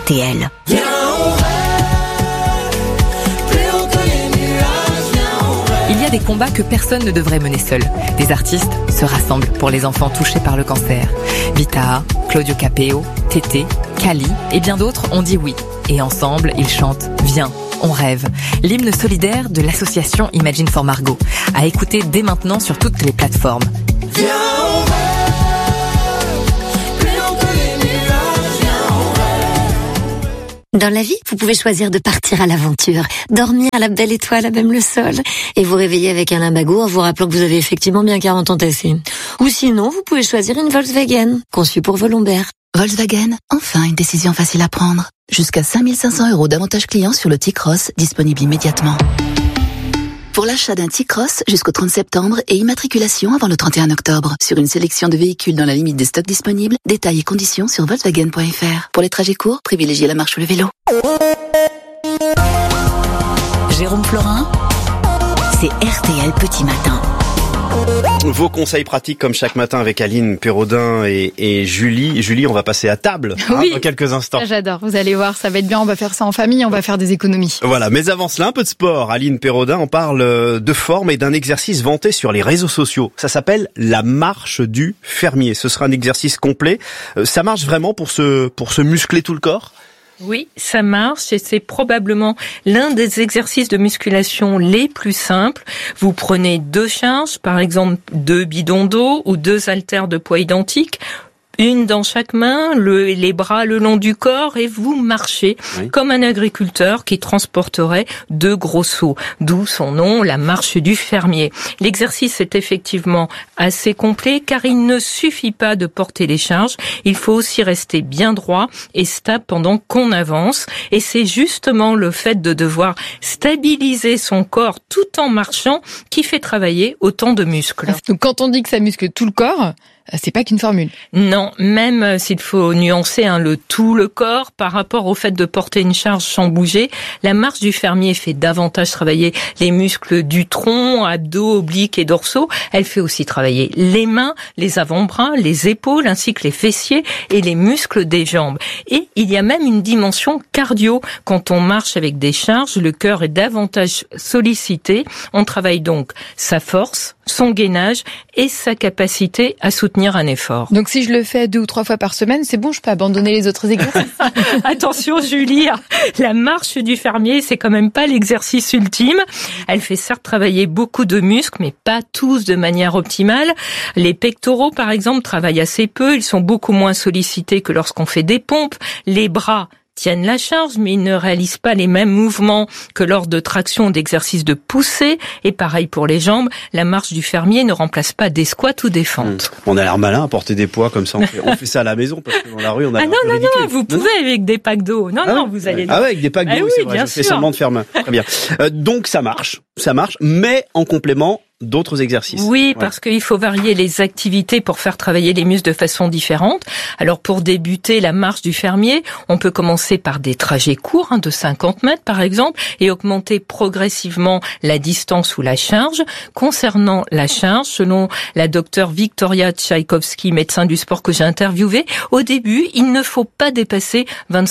RTL. Il y a des combats que personne ne devrait mener seul. Des artistes se rassemblent pour les enfants touchés par le cancer. Vita, Claudio Capeo, Tété, Kali et bien d'autres ont dit oui. Et ensemble, ils chantent « Viens, on rêve ». L'hymne solidaire de l'association Imagine for Margot. À écouter dès maintenant sur toutes les plateformes. Viens, on rêve. Dans la vie, vous pouvez choisir de partir à l'aventure, dormir à la belle étoile à même le sol, et vous réveiller avec un limbago en vous rappelant que vous avez effectivement bien 40 ans tassés. Ou sinon, vous pouvez choisir une Volkswagen, conçue pour vos lombaires. Volkswagen, enfin une décision facile à prendre. Jusqu'à 5 500 € d'avantages clients sur le T-Cross, disponible immédiatement. Pour l'achat d'un T-Cross jusqu'au 30 septembre et immatriculation avant le 31 octobre. Sur une sélection de véhicules dans la limite des stocks disponibles, détails et conditions sur Volkswagen.fr. Pour les trajets courts, privilégiez la marche ou le vélo. Jérôme Florin, c'est RTL Petit Matin. Vos conseils pratiques comme chaque matin avec Aline Pérodin et Julie. Julie, on va passer à table oui, dans quelques instants. J'adore, vous allez voir, ça va être bien, on va faire ça en famille, on va faire des économies. Voilà, mais avant cela, un peu de sport. Aline Pérodin, on parle de forme et d'un exercice vanté sur les réseaux sociaux. Ça s'appelle la marche du fermier. Ce sera un exercice complet. Ça marche vraiment pour se muscler tout le corps ? Oui, ça marche et c'est probablement l'un des exercices de musculation les plus simples. Vous prenez 2 charges, par exemple 2 bidons d'eau ou 2 haltères de poids identiques, une dans chaque main, les bras le long du corps et vous marchez comme un agriculteur qui transporterait 2 gros seaux. D'où son nom, la marche du fermier. L'exercice est effectivement assez complet car il ne suffit pas de porter les charges. Il faut aussi rester bien droit et stable pendant qu'on avance. Et c'est justement le fait de devoir stabiliser son corps tout en marchant qui fait travailler autant de muscles. Donc quand on dit que ça muscle tout le corps, c'est pas qu'une formule. Non, même s'il faut nuancer le corps par rapport au fait de porter une charge sans bouger, la marche du fermier fait davantage travailler les muscles du tronc, abdos, obliques et dorsaux. Elle fait aussi travailler les mains, les avant-bras, les épaules ainsi que les fessiers et les muscles des jambes. Et il y a même une dimension cardio. Quand on marche avec des charges, le cœur est davantage sollicité. On travaille donc sa force, son gainage et sa capacité à soutenir un effort. Donc si je le fais 2 ou 3 fois par semaine, c'est bon, je peux abandonner les autres exercices. Attention Julie, la marche du fermier, c'est quand même pas l'exercice ultime. Elle fait certes travailler beaucoup de muscles, mais pas tous de manière optimale. Les pectoraux, par exemple, travaillent assez peu. Ils sont beaucoup moins sollicités que lorsqu'on fait des pompes. Les bras tiennent la charge, mais ils ne réalisent pas les mêmes mouvements que lors de traction ou d'exercices de poussée. Et pareil pour les jambes, la marche du fermier ne remplace pas des squats ou des fentes. On a l'air malin à porter des poids comme ça. On fait ça à la maison parce que dans la rue, on a non, vous pouvez avec des packs d'eau. Non, vous allez... Ah ouais, avec des packs d'eau, oui, c'est vrai, je fais semblant de faire main. Très bien. Donc ça marche, mais en complément d'autres exercices. Oui, parce qu'il faut varier les activités pour faire travailler les muscles de façon différente. Alors pour débuter la marche du fermier, on peut commencer par des trajets courts, de 50 mètres par exemple, et augmenter progressivement la distance ou la charge. Concernant la charge, selon la docteure Victoria Tchaïkovski, médecin du sport que j'ai interviewé, au début, il ne faut pas dépasser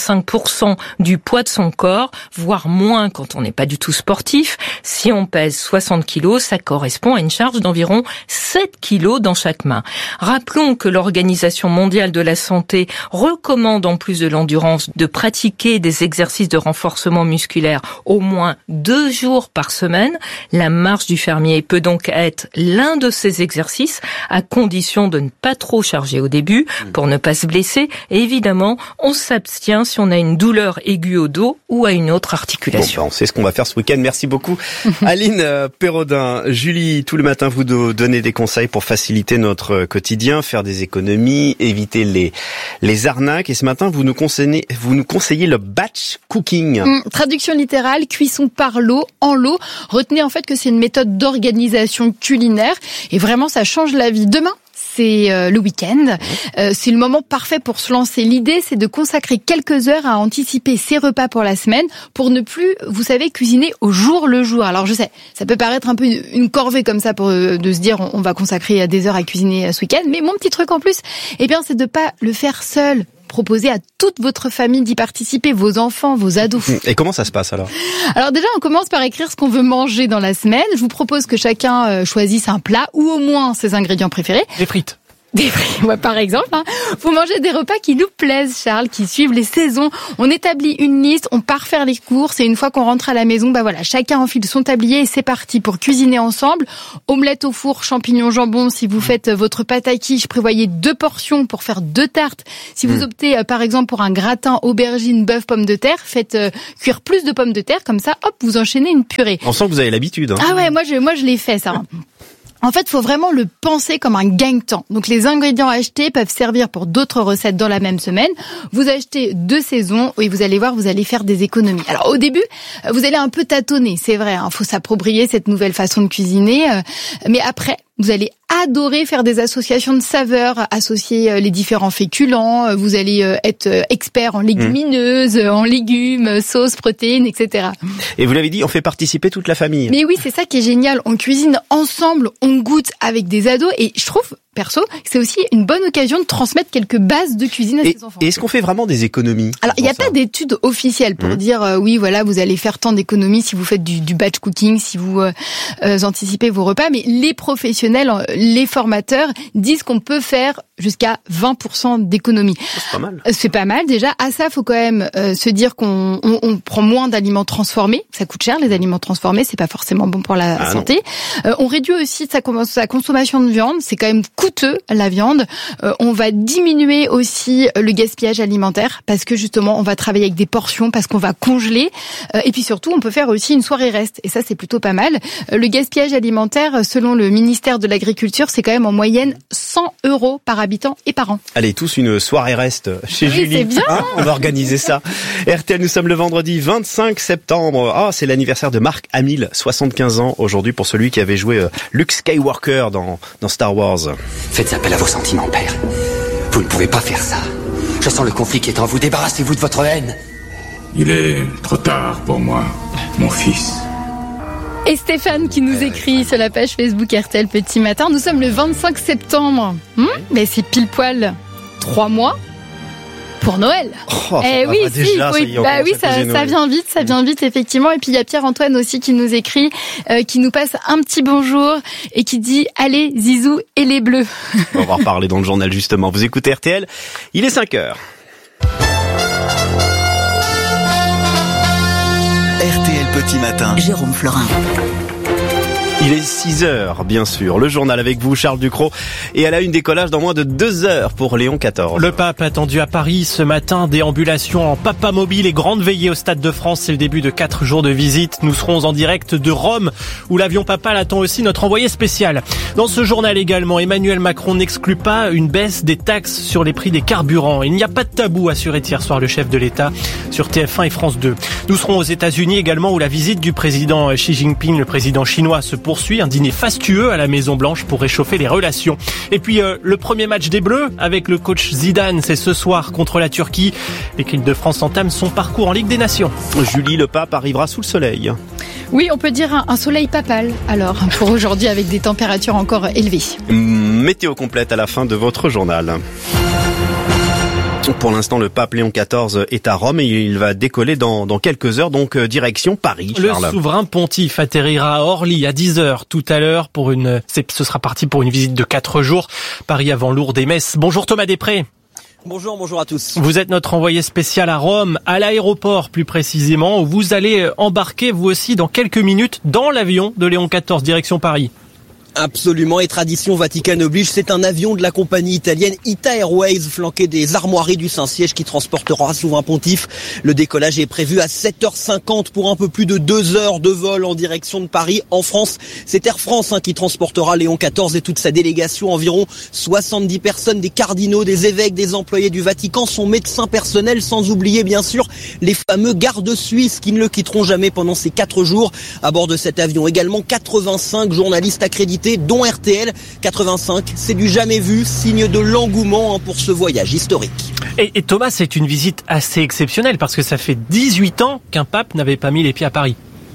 25% du poids de son corps, voire moins quand on n'est pas du tout sportif. Si on pèse 60 kilos, ça correspond à une charge d'environ 7 kilos dans chaque main. Rappelons que l'Organisation mondiale de la santé recommande, en plus de l'endurance, de pratiquer des exercices de renforcement musculaire au moins 2 jours par semaine. La marche du fermier peut donc être l'un de ces exercices, à condition de ne pas trop charger au début pour ne pas se blesser. Et évidemment, on s'abstient si on a une douleur aiguë au dos ou à une autre articulation. Bon, on sait ce qu'on va faire ce week-end. Merci beaucoup. Aline Pérodin, Julie, tous les matins, vous donnez des conseils pour faciliter notre quotidien, faire des économies, éviter les arnaques. Et ce matin, vous nous conseillez le batch cooking. Traduction littérale, cuisson par l'eau, en l'eau. Retenez en fait que c'est une méthode d'organisation culinaire et vraiment ça change la vie. Demain, c'est le week-end. C'est le moment parfait pour se lancer. L'idée, c'est de consacrer quelques heures à anticiper ses repas pour la semaine pour ne plus, vous savez, cuisiner au jour le jour. Alors je sais, ça peut paraître un peu une corvée comme ça de se dire on va consacrer des heures à cuisiner ce week-end, mais mon petit truc en plus, c'est de pas le faire seul. proposez à toute votre famille d'y participer, vos enfants, vos ados. Et comment ça se passe alors ? Alors déjà, on commence par écrire ce qu'on veut manger dans la semaine. Je vous propose que chacun choisisse un plat ou au moins ses ingrédients préférés. Des frites. Ouais, par exemple, Vous mangez des repas qui nous plaisent, Charles, qui suivent les saisons. On établit une liste, on part faire les courses et une fois qu'on rentre à la maison, chacun enfile son tablier et c'est parti pour cuisiner ensemble. Omelette au four, champignons, jambon. Si vous faites votre pâte à quiche, prévoyez 2 portions pour faire 2 tartes. Si vous optez, par exemple, pour un gratin aubergine, bœuf, pommes de terre, faites cuire plus de pommes de terre. Comme ça, hop, vous enchaînez une purée. On sent que vous avez l'habitude. Ah ouais, moi je l'ai fait, ça. En fait, il faut vraiment le penser comme un gagne-temps. Donc, les ingrédients achetés peuvent servir pour d'autres recettes dans la même semaine. Vous achetez 2 saisons et vous allez voir, vous allez faire des économies. Alors, au début, vous allez un peu tâtonner, c'est vrai. Faut s'approprier cette nouvelle façon de cuisiner. Mais après, vous allez adorer faire des associations de saveurs, associer les différents féculents. Vous allez être expert en légumineuses, en légumes, sauces, protéines, etc. Et vous l'avez dit, on fait participer toute la famille. Mais oui, c'est ça qui est génial. On cuisine ensemble, on goûte avec des ados et je trouve, perso, c'est aussi une bonne occasion de transmettre quelques bases de cuisine à ses enfants. Et est-ce qu'on fait vraiment des économies ? Alors, il n'y a pas d'études officielles pour dire oui, voilà, vous allez faire tant d'économies si vous faites du batch cooking, si vous anticipez vos repas. Mais les professionnels, les formateurs disent qu'on peut faire jusqu'à 20% d'économies. C'est pas mal. C'est pas mal déjà. À ça, faut quand même se dire qu'on prend moins d'aliments transformés. Ça coûte cher, les aliments transformés. C'est pas forcément bon pour la santé. On réduit aussi sa consommation de viande. C'est quand même coûteux, la viande. On va diminuer aussi le gaspillage alimentaire parce que justement, on va travailler avec des portions, parce qu'on va congeler. Et puis surtout, on peut faire aussi une soirée reste. Et ça, c'est plutôt pas mal. Le gaspillage alimentaire, selon le ministère de l'Agriculture, c'est quand même en moyenne 100 € par habitant et par an. Allez, tous une soirée reste chez Julie. C'est bien. On va organiser ça. RTL, nous sommes le vendredi 25 septembre. C'est l'anniversaire de Mark Hamill, 75 ans aujourd'hui, pour celui qui avait joué Luke Skywalker dans Star Wars. Faites appel à vos sentiments, père. Vous ne pouvez pas faire ça. Je sens le conflit qui est en vous. Débarrassez-vous de votre haine. Il est trop tard pour moi, mon fils. Et Stéphane qui nous écrit sur la page Facebook RTL Petit Matin. Nous sommes le 25 septembre. Mais c'est pile poil 3 mois pour Noël. Ça vient vite effectivement. Et puis il y a Pierre-Antoine aussi qui nous écrit, qui nous passe un petit bonjour et qui dit allez Zizou et les Bleus. On va en reparler dans le journal justement. Vous écoutez RTL, il est 5h. RTL Petit Matin. Jérôme Florin. Il est 6h, bien sûr. Le journal avec vous, Charles Ducrot. Et à la une, décollage dans moins de 2 heures pour Léon XIV. Le pape attendu à Paris ce matin. Déambulation en papa mobile et grande veillée au Stade de France. C'est le début de 4 jours de visite. Nous serons en direct de Rome, où l'avion papal attend aussi notre envoyé spécial. Dans ce journal également, Emmanuel Macron n'exclut pas une baisse des taxes sur les prix des carburants. Il n'y a pas de tabou, assurait hier soir le chef de l'État sur TF1 et France 2. Nous serons aux États-Unis également, où la visite du président Xi Jinping, le président chinois, se poursuit. Un dîner fastueux à la Maison-Blanche pour réchauffer les relations. Et puis le premier match des Bleus avec le coach Zidane, c'est ce soir contre la Turquie. L'équipe de France entame son parcours en Ligue des Nations. Julie, le pape arrivera sous le soleil. Oui, on peut dire un soleil papal, alors, pour aujourd'hui avec des températures encore élevées. Météo complète à la fin de votre journal. Pour l'instant, le pape Léon XIV est à Rome et il va décoller dans quelques heures, donc direction Paris. Charles. Le souverain pontife atterrira à Orly à 10h tout à l'heure ce sera parti pour une visite de 4 jours. Paris avant Lourdes et Metz. Bonjour Thomas Després. Bonjour à tous. Vous êtes notre envoyé spécial à Rome, à l'aéroport plus précisément, où vous allez embarquer vous aussi dans quelques minutes dans l'avion de Léon XIV direction Paris. Absolument, et tradition vaticane oblige, c'est un avion de la compagnie italienne Ita Airways flanqué des armoiries du Saint-Siège qui transportera souverain pontife. Le décollage est prévu à 7h50 pour un peu plus de 2 heures de vol en direction de Paris. En France, c'est Air France qui transportera Léon XIV et toute sa délégation. Environ 70 personnes, des cardinaux, des évêques, des employés du Vatican, son médecin personnel, sans oublier bien sûr les fameux gardes suisses qui ne le quitteront jamais pendant ces 4 jours. À bord de cet avion également 85 journalistes accrédités, dont RTL. 85, c'est du jamais vu, signe de l'engouement pour ce voyage historique. Et Thomas, c'est une visite assez exceptionnelle parce que ça fait 18 ans qu'un pape n'avait pas mis les pieds à Paris.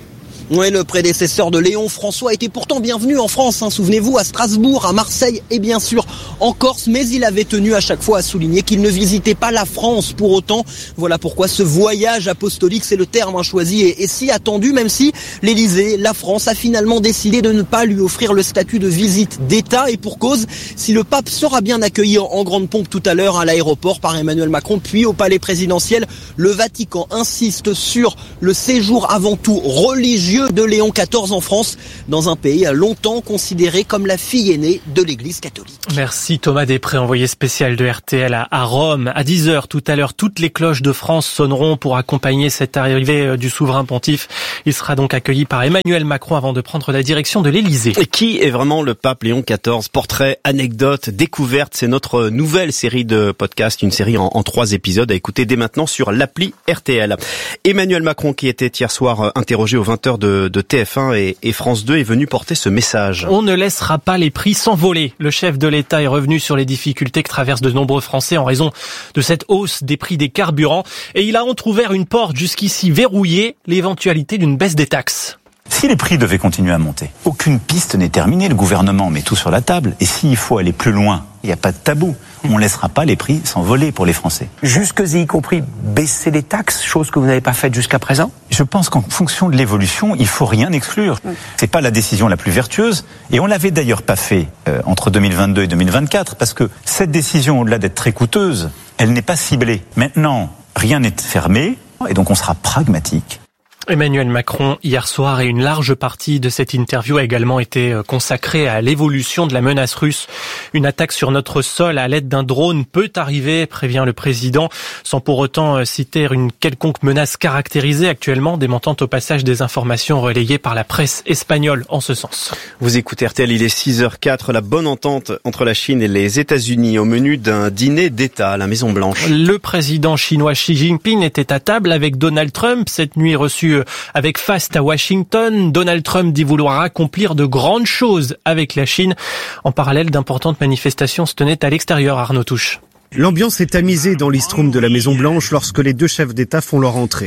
Oui, le prédécesseur de Léon, François, était pourtant bienvenu en France, souvenez-vous, à Strasbourg, à Marseille et bien sûr en Corse, mais il avait tenu à chaque fois à souligner qu'il ne visitait pas la France pour autant. Voilà pourquoi ce voyage apostolique, c'est le terme choisi, est si attendu, même si l'Élysée, la France, a finalement décidé de ne pas lui offrir le statut de visite d'État, et pour cause, si le pape sera bien accueilli en grande pompe tout à l'heure à l'aéroport par Emmanuel Macron, puis au palais présidentiel, le Vatican insiste sur le séjour avant tout religieux de Léon XIV en France, dans un pays longtemps considéré comme la fille aînée de l'Église catholique. Merci Thomas Després, envoyé spécial de RTL à Rome. À 10h tout à l'heure, toutes les cloches de France sonneront pour accompagner cette arrivée du souverain pontife. Il sera donc accueilli par Emmanuel Macron avant de prendre la direction de l'Élysée. Et qui est vraiment le pape Léon XIV? Portrait, anecdote, découverte, c'est notre nouvelle série de podcasts, une série en 3 épisodes à écouter dès maintenant sur l'appli RTL. Emmanuel Macron, qui était hier soir interrogé aux 20h de TF1 et France 2, est venu porter ce message. On ne laissera pas les prix s'envoler. Le chef de l'État est revenu sur les difficultés que traversent de nombreux Français en raison de cette hausse des prix des carburants, et il a entrouvert une porte jusqu'ici verrouillée, l'éventualité d'une baisse des taxes. Si les prix devaient continuer à monter, aucune piste n'est terminée, le gouvernement met tout sur la table, et s'il faut aller plus loin, il n'y a pas de tabou. On ne laissera pas les prix s'envoler pour les Français. Jusque y compris baisser les taxes, chose que vous n'avez pas faite jusqu'à présent? Je pense qu'en fonction de l'évolution, il faut rien exclure. C'est pas la décision la plus vertueuse, et on l'avait d'ailleurs pas fait entre 2022 et 2024, parce que cette décision, au-delà d'être très coûteuse, elle n'est pas ciblée. Maintenant, rien n'est fermé, et donc on sera pragmatique. Emmanuel Macron hier soir, et une large partie de cette interview a également été consacrée à l'évolution de la menace russe. Une attaque sur notre sol à l'aide d'un drone peut arriver, prévient le président, sans pour autant citer une quelconque menace caractérisée actuellement, démentant au passage des informations relayées par la presse espagnole en ce sens. Vous écoutez RTL, il est 6h04, la bonne entente entre la Chine et les États-Unis au menu d'un dîner d'État à la Maison-Blanche. Le président chinois Xi Jinping était à table avec Donald Trump cette nuit, reçu avec faste à Washington. Donald Trump dit vouloir accomplir de grandes choses avec la Chine. En parallèle, d'importantes manifestations se tenaient à l'extérieur, Arnaud Touche. L'ambiance est tamisée dans l'East Room de la Maison-Blanche lorsque les deux chefs d'État font leur entrée.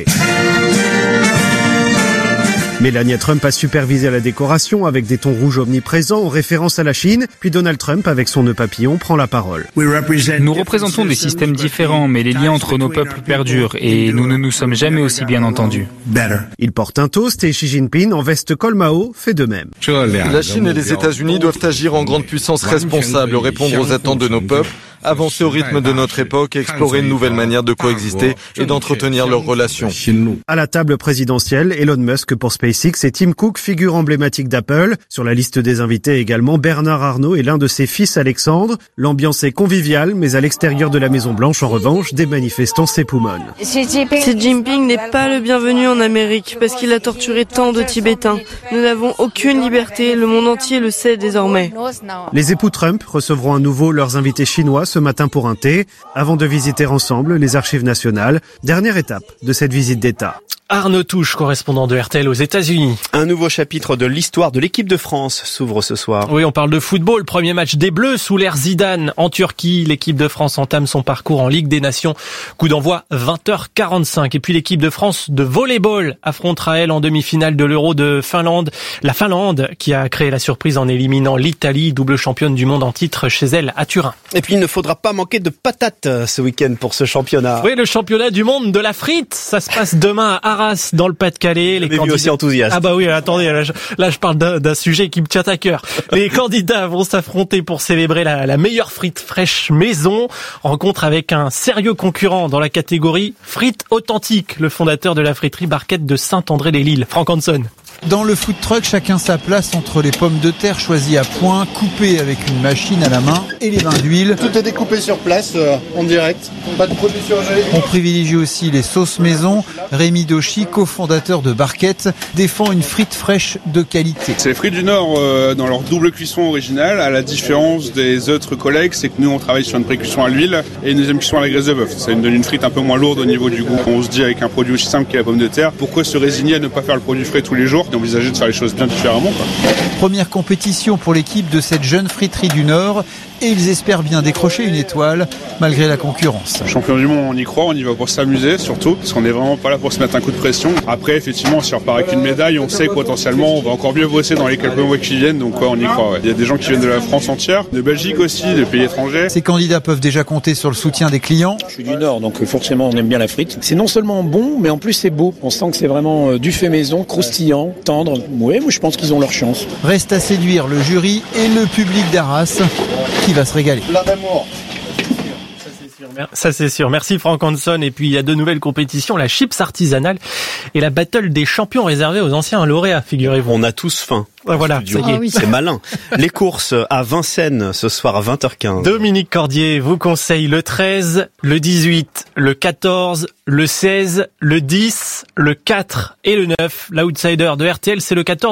Melania Trump a supervisé la décoration avec des tons rouges omniprésents en référence à la Chine, puis Donald Trump, avec son nœud papillon, prend la parole. Nous représentons des systèmes différents, mais les liens entre nos peuples perdurent et nous ne nous sommes jamais aussi bien entendus. Il porte un toast et Xi Jinping, en veste col Mao, fait de même. La Chine et les États-Unis doivent agir en grande puissance responsable, répondre aux attentes de nos peuples, avancer au rythme de notre époque, explorer une nouvelle manière de coexister et d'entretenir leurs relations. À la table présidentielle, Elon Musk pour SpaceX et Tim Cook, figure emblématique d'Apple. Sur la liste des invités également, Bernard Arnault et l'un de ses fils, Alexandre. L'ambiance est conviviale, mais à l'extérieur de la Maison-Blanche, en revanche, des manifestants s'époumonnent. Xi Jinping n'est pas le bienvenu en Amérique parce qu'il a torturé tant de Tibétains. Nous n'avons aucune liberté, le monde entier le sait désormais. Les époux Trump recevront à nouveau leurs invités chinois ce matin pour un thé, avant de visiter ensemble les archives nationales. Dernière étape de cette visite d'État. Arnaud Touche, correspondant de RTL aux États-Unis. Un nouveau chapitre de l'histoire de l'équipe de France s'ouvre ce soir. Oui, on parle de football. Premier match des Bleus sous l'ère Zidane en Turquie. L'équipe de France entame son parcours en Ligue des Nations. Coup d'envoi 20h45. Et puis l'équipe de France de volleyball affrontera elle en demi-finale de l'Euro de Finlande. La Finlande qui a créé la surprise en éliminant l'Italie, double championne du monde en titre chez elle à Turin. Et puis il ne faudra pas manquer de patates ce week-end pour ce championnat. Oui, le championnat du monde de la frite. Ça se passe demain à Arras, dans le Pas-de-Calais. Les candidats aussi enthousiastes. Ah bah oui, attendez, là je parle d'un sujet qui me tient à cœur. Les candidats vont s'affronter pour célébrer la meilleure frite fraîche maison. Rencontre avec un sérieux concurrent dans la catégorie frites authentiques, le fondateur de la friterie Barquette de Saint-André-les-Lilles, Franck Hanson. Dans le food truck, chacun sa place entre les pommes de terre choisies à point, coupées avec une machine à la main, et les vins d'huile. Tout est découpé sur place, en direct. Pas de produits surgelés. On privilégie aussi les sauces maison. Rémi Dauchy, cofondateur de Barquette, défend une frite fraîche de qualité. C'est les frites du Nord dans leur double cuisson originale. À la différence des autres collègues, c'est que nous on travaille sur une pré-cuisson à l'huile et une deuxième cuisson à la graisse de bœuf. Ça nous donne une frite un peu moins lourde au niveau du goût. On se dit avec un produit aussi simple qu'est la pomme de terre, pourquoi se résigner à ne pas faire le produit frais tous les jours et envisager de faire les choses bien différemment, quoi. Première compétition pour l'équipe de cette jeune friterie du Nord. et ils espèrent bien décrocher une étoile malgré la concurrence. Champion du monde, on y croit, on y va pour s'amuser surtout, parce qu'on n'est vraiment pas là pour se mettre un coup de pression. Après, effectivement, si on repart avec une médaille, on sait que potentiellement on va encore mieux bosser dans les quelques mois qui viennent, donc ouais, on y croit. Ouais. Il y a des gens qui viennent de la France entière, de Belgique aussi, des pays étrangers. Ces candidats peuvent déjà compter sur le soutien des clients. Je suis du Nord, donc forcément on aime bien la frite. C'est non seulement bon, mais en plus c'est beau. On sent que c'est vraiment du fait maison, croustillant, tendre. Oui, moi je pense qu'ils ont leur chance. Reste à séduire le jury et le public d'Arras qui va se régaler. Plein d'amour. Ça c'est sûr. Merci Franck Hanson. Et puis il y a deux nouvelles compétitions, la chips artisanale et la battle des champions réservée aux anciens lauréats, figurez-vous. On a tous faim. Voilà, ça y est. Oui. C'est malin. Les courses à Vincennes ce soir à 20h15. Dominique Cordier vous conseille le 13, le 18, le 14, le 16, le 10, le 4 et le 9. L'outsider de RTL, c'est le 14.